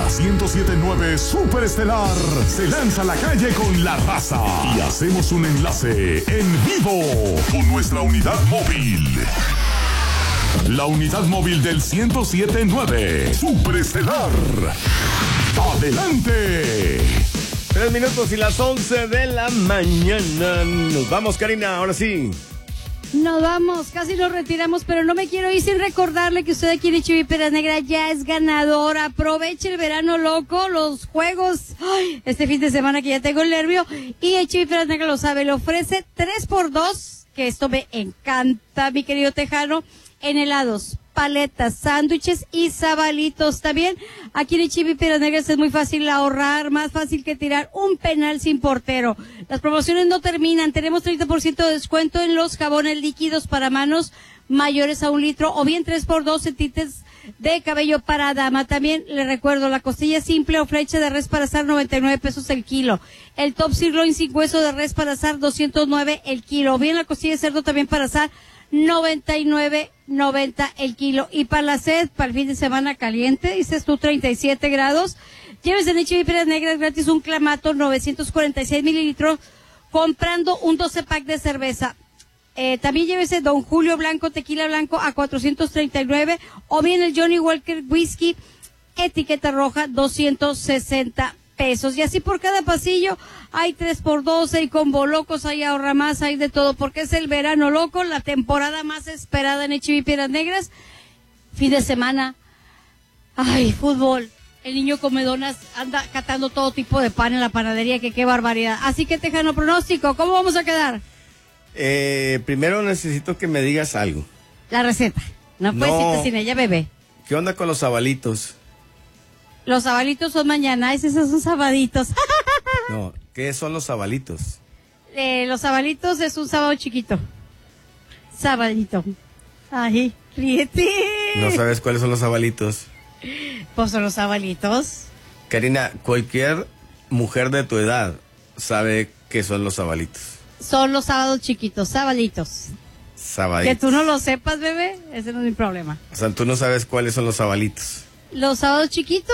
107.9 Superestelar se lanza a la calle con la raza y hacemos un enlace en vivo con nuestra unidad móvil. La unidad móvil del 107.9 Superestelar. ¡Adelante! 3 minutos y las 11 de la mañana. Nos vamos, Karina, ahora sí. Nos vamos, casi nos retiramos, pero no me quiero ir sin recordarle que usted aquí en HB Piedras Negras ya es ganador. Aproveche el verano loco, los juegos, este fin de semana que ya tengo el nervio, y HB Piedras Negras lo sabe, le ofrece 3x2, que esto me encanta, mi querido Tejano, en helados, paletas, sándwiches y sabalitos. También aquí en HB Piedras Negras es muy fácil ahorrar, más fácil que tirar un penal sin portero. Las promociones no terminan, tenemos 30% de descuento en los jabones líquidos para manos mayores a 1 litro, o bien 3x2 en tintes de cabello para dama. También le recuerdo, la costilla simple o flecha de res para asar, 99 pesos el kilo. El top sirloin sin hueso de res para asar, 209 el kilo. O bien la costilla de cerdo también para asar, 99.90 el kilo. Y para la sed, para el fin de semana caliente, dices tú 37 grados, llévese en HB Piedras Negras gratis un clamato 946 mililitros comprando un 12 pack de cerveza. También llévese Don Julio Blanco, tequila blanco a 439, o bien el Johnny Walker Whisky, etiqueta roja, 260 pesos. Y así por cada pasillo hay 3x2, hay combo locos, hay ahorra más, hay de todo, porque es el verano loco, la temporada más esperada en HB Piedras Negras. Fin de semana, ay, fútbol. El niño come donas, anda catando todo tipo de pan en la panadería, que qué barbaridad. Así que, Tejano, pronóstico, ¿cómo vamos a quedar? Primero necesito que me digas algo. La receta. No puedes irte sin ella, bebé. ¿Qué onda con los sabalitos? Los sabalitos son mañana, esos son sabaditos. No, ¿qué son los sabalitos? Los sabalitos es un sábado chiquito. Sabadito. Ay, ríete. ¿No sabes cuáles son los sabalitos? Pues son los sabalitos. Karina, cualquier mujer de tu edad sabe qué son los sabalitos. Son los sábados chiquitos, sabalitos. Sabaditos. Que tú no lo sepas, bebé, ese no es mi problema. O sea, tú no sabes cuáles son los sabalitos. Los sábados chiquitos.